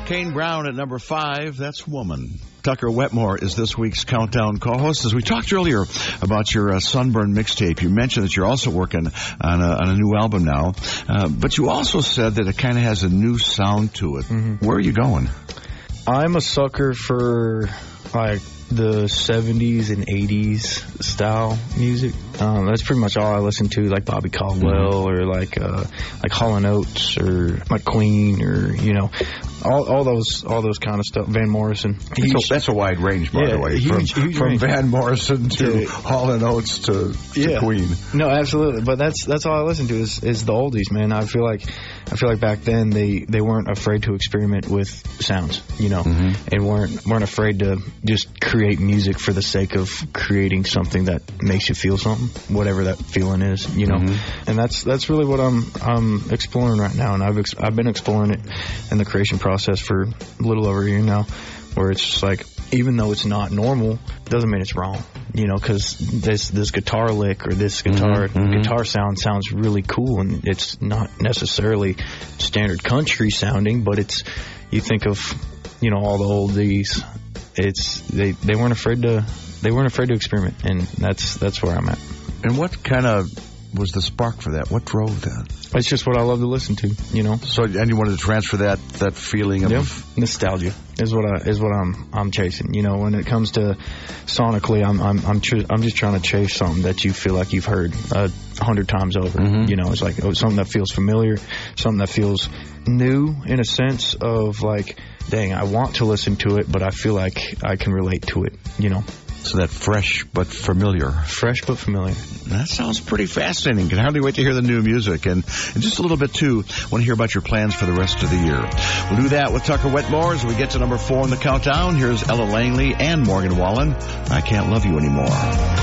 Kane Brown at number 5, that's Woman. Tucker Wetmore is this week's Countdown co-host. As we talked earlier about your Sunburn mixtape, you mentioned that you're also working on a new album now, but you also said that it kind of has a new sound to it. Mm-hmm. Where are you going? I'm a sucker for like the 70s and 80s style music. That's pretty much all I listen to, like Bobby Caldwell or like Hall & Oates or like Queen or, you know, all those kind of stuff. Van Morrison. That's a wide range, by the way. Huge from range. Van Morrison to Hall & Oates to Queen. No, absolutely. But that's all I listen to is the oldies, man. I feel like back then they weren't afraid to experiment with sounds, you know, and weren't afraid to just create music for the sake of creating something that makes you feel something, whatever that feeling is, you know. And that's really what I'm exploring right now, and I've been exploring it in the creation process for a little over a year now, where it's just like, even though it's not normal, doesn't mean it's wrong, you know, because this guitar lick or this guitar sound sounds really cool, and it's not necessarily standard country sounding, but it's, you think of, you know, all the oldies, it's they weren't afraid to experiment, and that's where I'm at. And what kind of was the spark for that? What drove that? It's just what I love to listen to, you know. So, and you wanted to transfer that feeling of nostalgia is what I'm chasing. You know, when it comes to sonically, I'm just trying to chase something that you feel like you've heard 100 times over. You know, it's like something that feels familiar, something that feels new in a sense of like, dang, I want to listen to it, but I feel like I can relate to it. You know. So that fresh but familiar. Fresh but familiar. That sounds pretty fascinating. Can hardly wait to hear the new music. And just a little bit, too, want to hear about your plans for the rest of the year. We'll do that with Tucker Wetmore as we get to number 4 in the countdown. Here's Ella Langley and Morgan Wallen. I Can't Love You Anymore.